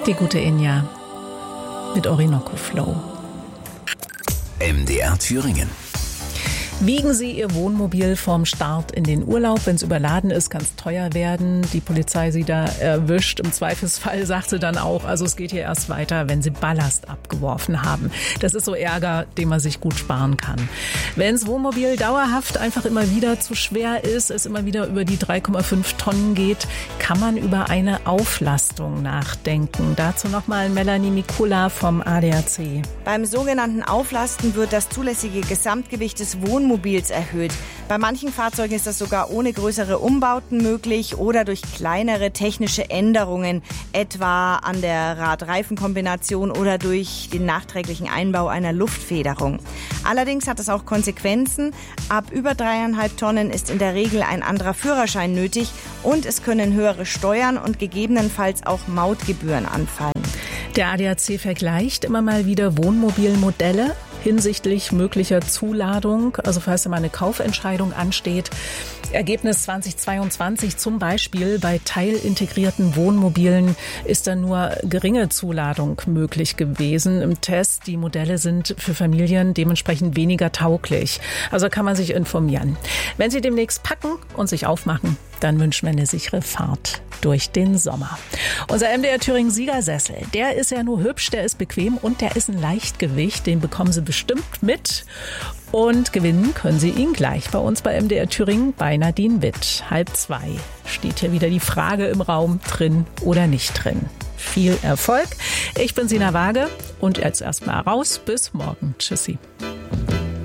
Die gute Inja mit Orinoco Flow. MDR Thüringen. Wiegen Sie Ihr Wohnmobil vorm Start in den Urlaub. Wenn es überladen ist, kann es teuer werden. Die Polizei Sie da erwischt. Im Zweifelsfall sagt sie dann auch, also es geht hier erst weiter, wenn Sie Ballast abgeworfen haben. Das ist so Ärger, den man sich gut sparen kann. Wenn das Wohnmobil dauerhaft einfach immer wieder zu schwer ist, es immer wieder über die 3,5 Tonnen geht, kann man über eine Auflastung nachdenken. Dazu nochmal Melanie Mikula vom ADAC. Beim sogenannten Auflasten wird das zulässige Gesamtgewicht des Wohnmobils erhöht. Bei manchen Fahrzeugen ist das sogar ohne größere Umbauten möglich oder durch kleinere technische Änderungen, etwa an der Rad-Reifen-Kombination oder durch den nachträglichen Einbau einer Luftfederung. Allerdings hat es auch Konsequenzen. Ab über 3,5 Tonnen ist in der Regel ein anderer Führerschein nötig und es können höhere Steuern und gegebenenfalls auch Mautgebühren anfallen. Der ADAC vergleicht immer mal wieder Wohnmobilmodelle hinsichtlich möglicher Zuladung, also falls da mal eine Kaufentscheidung ansteht. Ergebnis 2022 zum Beispiel: bei teilintegrierten Wohnmobilen ist da nur geringe Zuladung möglich gewesen im Test. Die Modelle sind für Familien dementsprechend weniger tauglich. Also kann man sich informieren. Wenn Sie demnächst packen und sich aufmachen, dann wünschen wir eine sichere Fahrt durch den Sommer. Unser MDR Thüringen Siegersessel, der ist ja nur hübsch, der ist bequem und der ist ein Leichtgewicht. Den bekommen Sie bestimmt mit. Und gewinnen können Sie ihn gleich bei uns bei MDR Thüringen bei Nadine Witt. 1:30 steht hier wieder die Frage im Raum, drin oder nicht drin. Viel Erfolg. Ich bin Sina Waage und jetzt erstmal raus. Bis morgen. Tschüssi.